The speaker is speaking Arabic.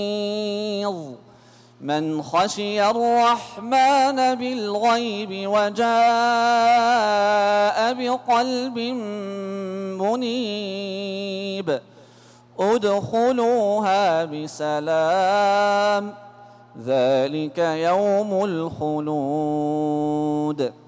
من خشي الرحمن بالغيب وجاء بقلب منيب ادخلوها بسلام ذلك يوم الخلود.